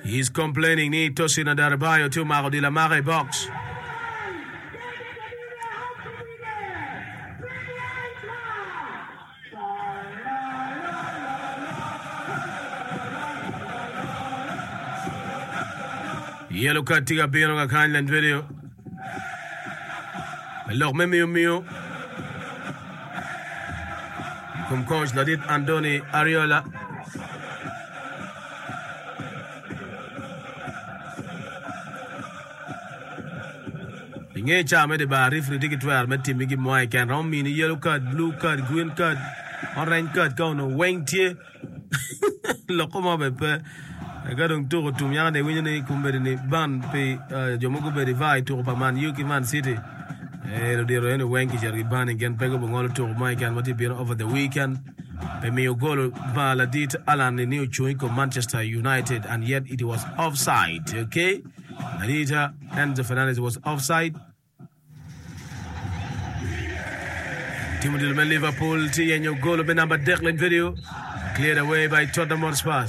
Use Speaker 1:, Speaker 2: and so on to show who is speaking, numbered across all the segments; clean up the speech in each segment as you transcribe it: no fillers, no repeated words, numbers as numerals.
Speaker 1: He's complaining ni Tosina Darabayo to Mago de la Mare box. Yellow card tiga piano ka Kindland video. Alors même mio. Comme coach Ladit Andoni Ariola. Inge chame de ba referee digi twelve met team gi moy kan rom mini yellow card, blue card, green card, orange card ka no weng tie. Lokoma be pe gadong to tum yang de winni kumbere ni ban pe jomogo be vai to pa man yuki Man City. Lo diro ene weng ki jari ban again pego ngolo to moy kan what be over the weekend. Pe mi golo ba la dit Alan ni new join ko Manchester United and yet it was offside, okay? Anita Enzo Fernandez was offside. Team of Liverpool, T&U goal of the number Declan video. Cleared away by Tottenham Hotspur.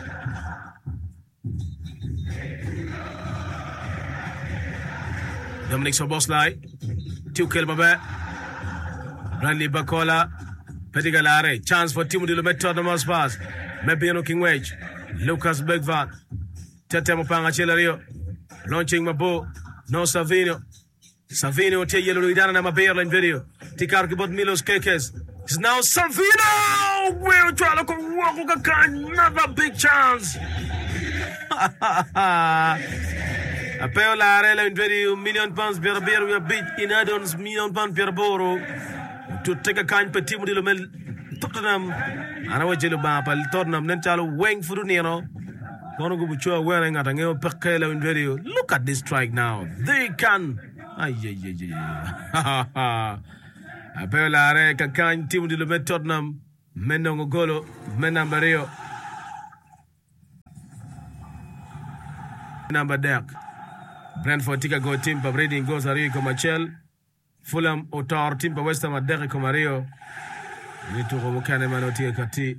Speaker 1: Dominic Szoboszlai. Tuchel Babe. Bradley Bacola. Petigalare. Chance for Team of Tottenham Hotspur. Mebiano King Wedge. Lucas Bergvall. Tete Mopanga Chelario. Launching Mabo. No Savino. Savino te yellow idana na Maberlin video. Tikar kibot Milos Kekes. It's now Savino! We're trying to walk another big chance. Apeo la arela in video £1,000,000 per beer we beat in add-ons £1,000,000 per boro. To take a kind per team with Tottenham. Ana wajelo ba pal Tottenham nen chalo weng furu nino. Kono go buchua wearing at angeo pekela in video. Look at this strike now. They can. Ay. Apeo la are kakan team with Tottenham. Menongo golo menambareo. Number deck. Brentford tika go team pa Reading goes Ario Comachel. Fulham Otar team pa West Ham Adere Comario. Ni to go mukane manotie kati.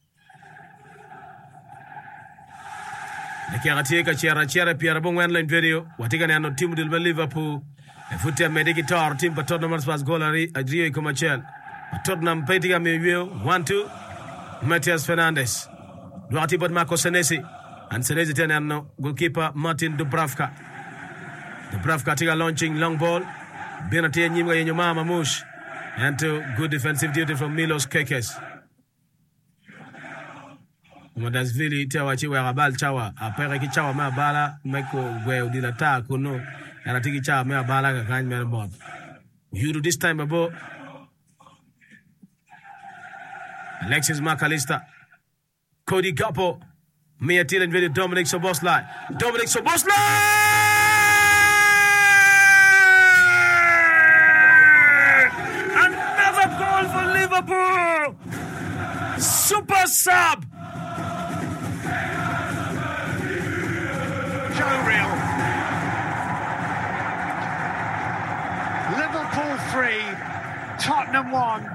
Speaker 1: Nekiatie ka chera Pierre Bongwen line video. Watika ne team del Liverpool. E futi Mediki Tar team pa Tottenham Hotspur goal Ario Comachel. Tottenham petiga me 1-2. Matheus Fernandes. Duati bot Marco Senesi. And Senesi tenano goalkeeper Martin Dubravka. Dubravka tiga launching long ball. Benatia nyimga yenyo mama mush. And to good defensive duty from Milos Kekes. Umadasvili tewa chiwe rabal chawa. Apere ki chawa mea bala. Meko gwe udila taa kuno. Yana tiki chawa mea bala kakanyi mea bot. You do this time abo. Alexis McAllister. Cody Gakpo. Mia Thielen video Dominic Szoboszlai. Dominic Szoboszlai! Another goal for Liverpool! Super sub!
Speaker 2: Joe Real. Liverpool 3, Tottenham 1.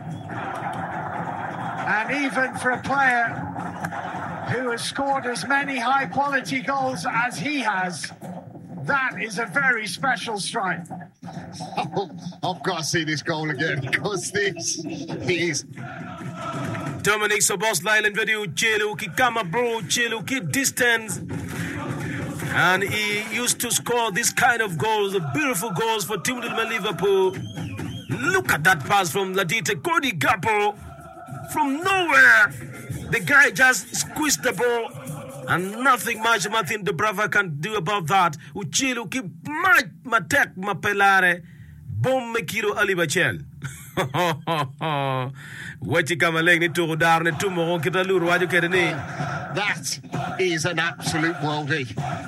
Speaker 2: And even for a player who has scored as many high-quality goals as he has, that is a very special strike.
Speaker 3: Oh, I've got to see this goal again because this is...
Speaker 1: Dominic Szoboszlai in video, Chelu ki kama bro, Chelu ki distance. And he used to score this kind of goals, the beautiful goals for Team Liverpool. Look at that pass from Ladite Cody Gakpo. From nowhere, the guy just squeezed the ball, and nothing much Martin Dubravka can do about that. Uchilu ki matek mapelare bom mekiro alibachel. Wachi kamaleg ni turu dar ni tumo kita luru waju kedeni.
Speaker 3: That is an absolute worldie.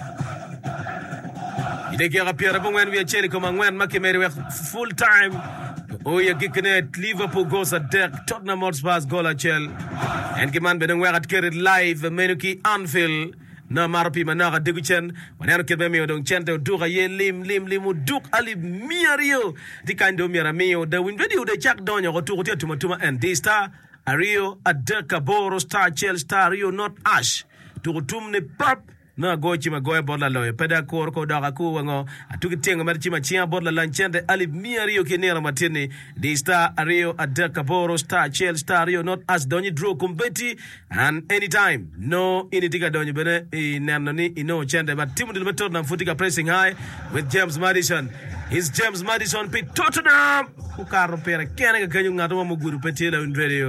Speaker 1: Ideki agapia rabongwen via cheli komangwen makimeri we full time. Oya Giknet, Liverpool goes at deck, Tottenham Hotspur's goal at Chel. And Kiman Benware at carried live, Menuki Anfield, no Marapi Managa Diguchen, when Erkebemio don't chant Dura Ye Lim Duk Ali Miario, the kind of Miramio, the win video the Jack Donya or Tumatuma and D star, Ario, at Derka Boro, star Chel, star Rio, not Ash, to Tumne Pop, na go chima go borla loy peda kor ko daga ku wango atuki tenga mer chima chia borla lanchende ali miario kinera matini di star ario adaka boro star chel star rio not as donyi draw kumbeti and anytime no initika donyi bene nanoni ino chende but timu dilmetor na mfutika pressing high with James Maddison. Is James Maddison pit Tottenham ukaro pera kene kanyu ngado muguru petela undredio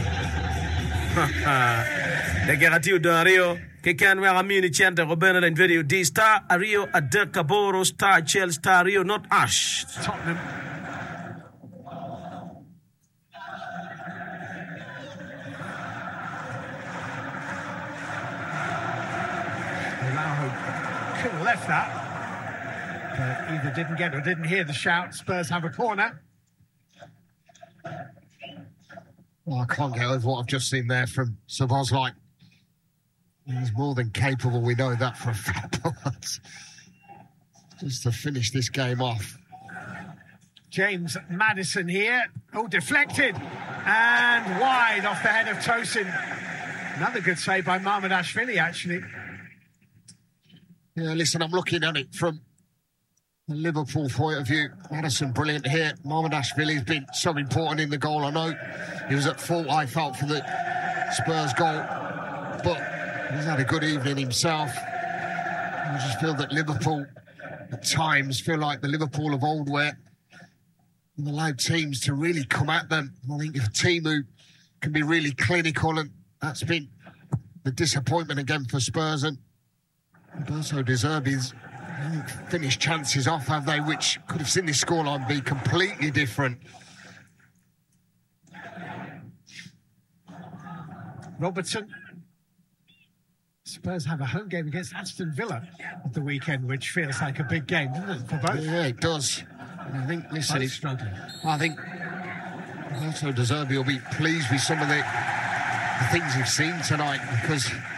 Speaker 1: de garantiu Dario che can we amini chente Robben in video di star Ario Adeka Boro star Chel star Rio not Ash
Speaker 2: Tottenham. Could have left that. But either didn't get or didn't hear the shout. Spurs have a corner.
Speaker 3: Well, I can't get over what I've just seen there from Szoboszlai. He's more than capable, we know that for a fact. Just to finish this game off.
Speaker 2: James Maddison here. Oh, deflected. And wide off the head of Tosin. Another good save by Mamardashvili, actually.
Speaker 3: Yeah, listen, I'm looking at it from the Liverpool point of view. Maddison, brilliant here. Mamardashvili's been so important in the goal. I know he was at fault, I felt, for the Spurs goal. But he's had a good evening himself. I just feel that Liverpool, at times, feel like the Liverpool of old where they've allowed teams to really come at them. I think if a team who can be really clinical, and that's been the disappointment again for Spurs. And Roberto De Zerbi's finished chances off, have they, which could have seen this scoreline be completely different.
Speaker 2: Robertson. Spurs have a home game against Aston Villa at the weekend, which feels like a big game, doesn't it, for both?
Speaker 3: Yeah, it does. And I think, listen,
Speaker 2: Both struggling.
Speaker 3: I think Roberto De Zerbi will be pleased with some of the things he's seen tonight, because